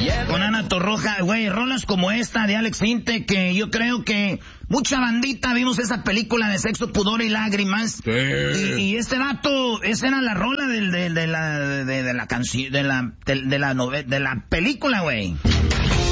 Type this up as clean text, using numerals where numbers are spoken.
Con Ana Torroja, güey, rolas como esta de Alex Intec, que yo creo que mucha bandita vimos esa película de Sexo, Pudor y Lágrimas. Sí. Y este vato, esa era la rola de la canción, de la película, güey.